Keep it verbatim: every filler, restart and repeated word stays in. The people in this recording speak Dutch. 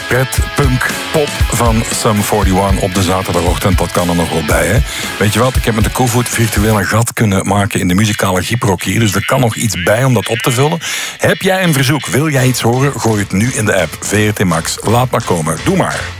pret, punk, pop van Sum eenenveertig op de zaterdagochtend. Dat kan er nog wel bij, hè. Weet je wat, ik heb met de Koevoet virtueel een gat kunnen maken in de muzikale gyprock hier, dus er kan nog iets bij om dat op te vullen. Heb jij een verzoek, wil jij iets horen, gooi het nu in de app. V R T Max, laat maar komen. Doe maar.